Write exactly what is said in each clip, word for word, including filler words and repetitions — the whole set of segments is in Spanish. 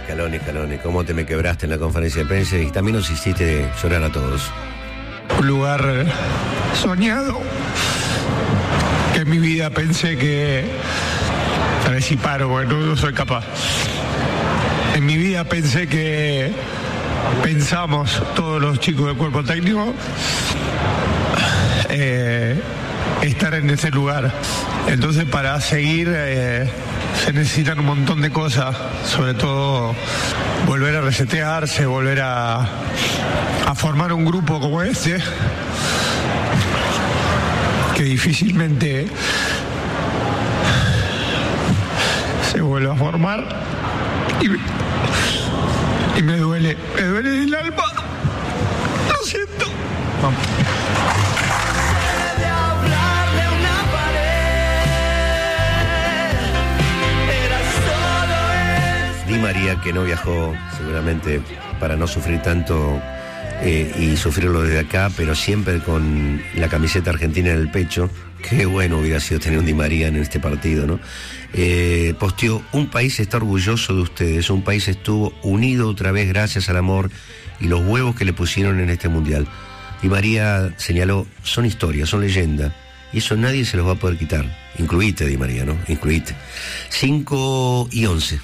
Scaloni, Scaloni, cómo te me quebraste en la conferencia de prensa y también nos hiciste llorar a todos. Un lugar soñado, que en mi vida pensé que, a ver si paro, porque no, no soy capaz. En mi vida pensé que pensamos todos los chicos del cuerpo técnico eh, estar en ese lugar. Entonces para seguir eh, se necesitan un montón de cosas, sobre todo volver a resetearse, volver a, a formar un grupo como este, que difícilmente se vuelve a formar. Y, y me duele, me duele el alma. Lo siento. Vamos. Di María, que no viajó seguramente para no sufrir tanto eh, y sufrirlo desde acá, pero siempre con la camiseta argentina en el pecho. Qué bueno hubiera sido tener un Di María en este partido, ¿no? Eh, posteó: un país está orgulloso de ustedes, un país estuvo unido otra vez gracias al amor y los huevos que le pusieron en este mundial. Di María señaló: son historias, son leyenda, y eso nadie se los va a poder quitar. Incluite, Di María, ¿no? Incluite. cinco y once.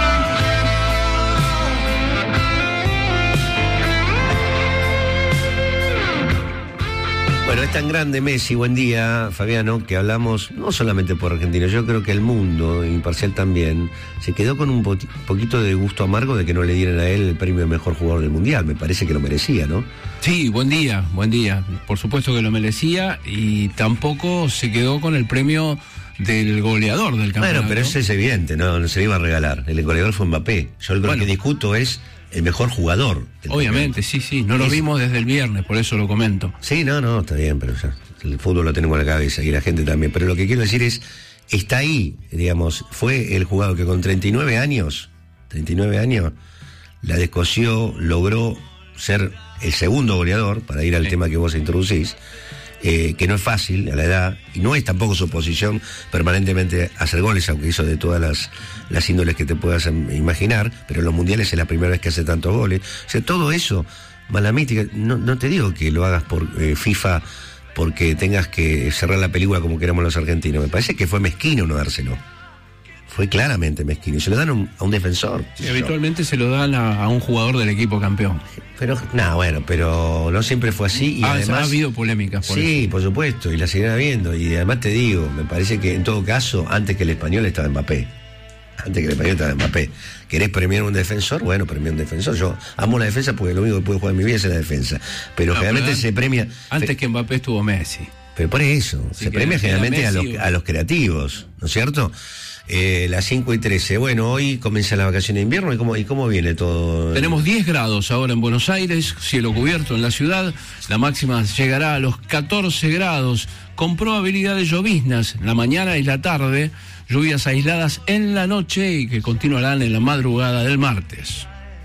Bueno, es tan grande Messi, buen día, Fabiano, que hablamos no solamente por Argentina, yo creo que el mundo, imparcial también, se quedó con un po- poquito de gusto amargo de que no le dieran a él el premio de mejor jugador del Mundial. Me parece que lo merecía, ¿no? Sí, buen día, buen día. Por supuesto que lo merecía y tampoco se quedó con el premio del goleador del campeonato. Bueno, pero eso es evidente, no, no se le iba a regalar. El goleador fue Mbappé. Yo lo Bueno. que discuto es el mejor jugador. Obviamente, sí, sí, no lo Es- vimos desde el viernes, por eso lo comento. Sí, no, no, está bien, pero ya el fútbol lo tenemos en la cabeza y la gente también. Pero lo que quiero decir es, está ahí, digamos, fue el jugador que con treinta y nueve años, treinta y nueve años, la descosió, logró ser el segundo goleador, para ir al Sí. tema que vos introducís, eh, que no es fácil a la edad, y no es tampoco su posición permanentemente hacer goles, aunque hizo de todas las, las índoles que te puedas em, imaginar, pero en los mundiales es la primera vez que hace tantos goles. O sea, todo eso, mala mística, no, no te digo que lo hagas por eh, FIFA porque tengas que cerrar la película como queramos los argentinos. Me parece que fue mezquino no dárselo. Fue claramente mezquino. Y se lo dan a un, a un defensor. Sí, habitualmente se lo dan a, a un jugador del equipo campeón. Pero, no, bueno, pero no siempre fue así. Y Ah, además, ha habido polémicas por sí, eso. por supuesto, y la seguirán habiendo. Y además te digo, me parece que en todo caso, antes que el español estaba Mbappé. Antes que el español estaba Mbappé. ¿Querés premiar a un defensor? Bueno, premiar a un defensor. Yo amo la defensa porque lo único que puedo jugar en mi vida es la defensa. Pero No, generalmente pero se premia. Antes que Mbappé estuvo Messi. Pero por eso, Sí, se que premia era generalmente a los, Messi o- a los creativos, ¿no es cierto? Eh, las cinco y trece. Bueno, hoy comienzan las vacaciones de invierno. ¿Y cómo, y cómo viene todo? Tenemos diez grados ahora en Buenos Aires, cielo cubierto en la ciudad. La máxima llegará a los catorce grados, con probabilidad de lloviznas la mañana y la tarde, lluvias aisladas en la noche y que continuarán en la madrugada del martes.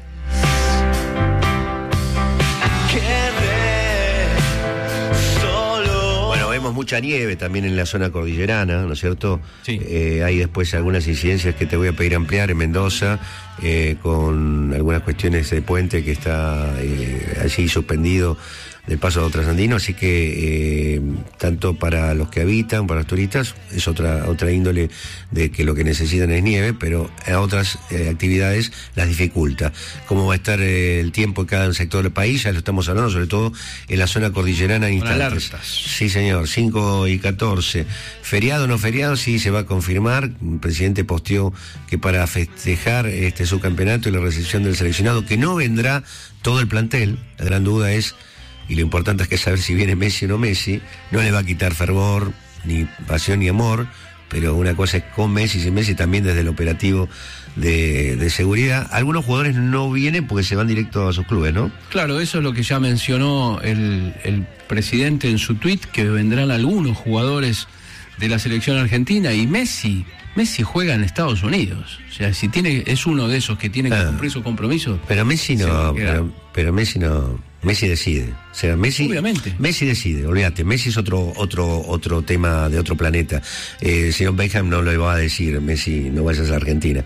Bueno, vemos mucha nieve también en la zona cordillerana, ¿no es cierto? Sí. Eh, hay después algunas incidencias que te voy a pedir ampliar en Mendoza, eh, con algunas cuestiones de puente que está eh, allí suspendido del paso trasandino, así que eh, tanto para los que habitan, para los turistas, es otra otra índole de que lo que necesitan es nieve, pero a otras eh, actividades las dificulta. ¿Cómo va a estar eh, el tiempo en cada sector del país? Ya lo estamos hablando, sobre todo en la zona cordillerana en Con instantes. alertas. Sí, señor, cinco y catorce. ¿Feriado o no feriado? Sí, se va a confirmar. El presidente posteó que para festejar este subcampeonato y la recepción del seleccionado, que no vendrá todo el plantel, la gran duda es, y lo importante es que saber si viene Messi o no Messi, no le va a quitar fervor, ni pasión ni amor, pero una cosa es con Messi, sin Messi, también desde el operativo de, de seguridad. Algunos jugadores no vienen porque se van directo a sus clubes, ¿no? Claro, eso es lo que ya mencionó el, el presidente en su tuit, que vendrán algunos jugadores de la selección argentina y Messi. Messi juega en Estados Unidos. O sea, si tiene, es uno de esos que tiene que Ah. cumplir su compromiso. Pero Messi se no, le queda. pero, pero Messi no, Messi decide. O sea, Messi, Obviamente. Messi decide, olvídate, Messi es otro, otro, otro tema de otro planeta. Eh, el señor Beckham no lo va a decir, Messi no vayas a Argentina.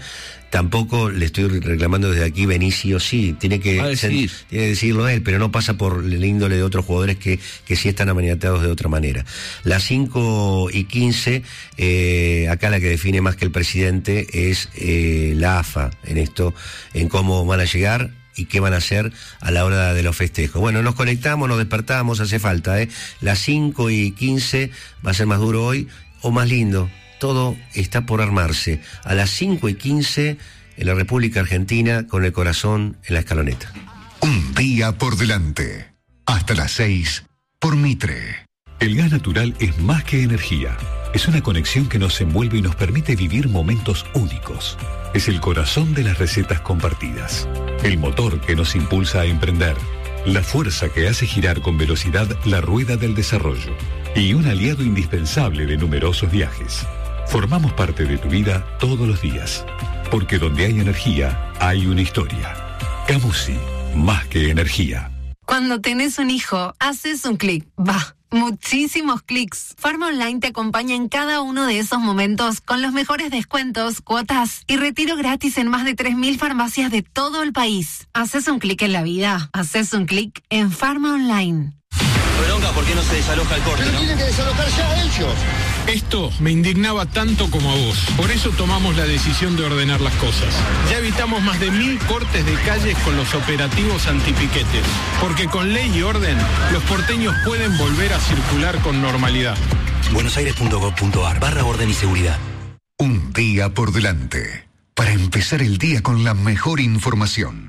tampoco le estoy reclamando desde aquí venir sí o sí, tiene que, ah, sen, tiene que decirlo él, pero no pasa por el índole de otros jugadores que, que sí están amaniatados de otra manera. Las cinco y quince, eh, acá la que define más que el presidente es eh, la A F A en esto, en cómo van a llegar y qué van a hacer a la hora de los festejos. Bueno, nos conectamos, nos despertamos, hace falta, ¿eh? Las cinco y quince va a ser más duro hoy o más lindo. Todo está por armarse. A las cinco y quince en la República Argentina, con el corazón en la escaloneta. Un día por delante. Hasta las seis por Mitre. El gas natural es más que energía. Es una conexión que nos envuelve y nos permite vivir momentos únicos. Es el corazón de las recetas compartidas. El motor que nos impulsa a emprender. La fuerza que hace girar con velocidad la rueda del desarrollo. Y un aliado indispensable de numerosos viajes. Formamos parte de tu vida todos los días. Porque donde hay energía, hay una historia. Camusi, más que energía. Cuando tenés un hijo, haces un clic. Va, muchísimos clics. Farma Online te acompaña en cada uno de esos momentos con los mejores descuentos, cuotas y retiro gratis en más de tres mil farmacias de todo el país. Haces un clic en la vida. Haces un clic en Farma Online. Bronca, ¿por qué no se desaloja el corte, Pero no? tienen que desalojar ya ellos. Esto me indignaba tanto como a vos. Por eso tomamos la decisión de ordenar las cosas. Ya evitamos más de mil cortes de calles con los operativos antipiquetes. Porque con ley y orden, los porteños pueden volver a circular con normalidad. buenosaires.gov.ar barra orden y seguridad. Un día por delante. Para empezar el día con la mejor información.